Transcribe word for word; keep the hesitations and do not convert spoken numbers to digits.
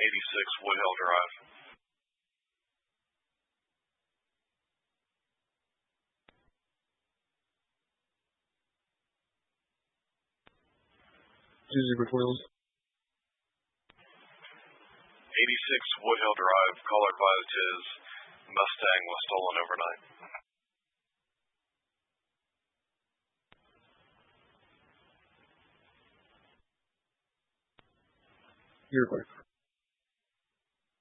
eighty-six Woodhill Drive. Easy with wheels. eighty-six Woodhill Drive, caller advised his Mustang was stolen overnight. You're quick.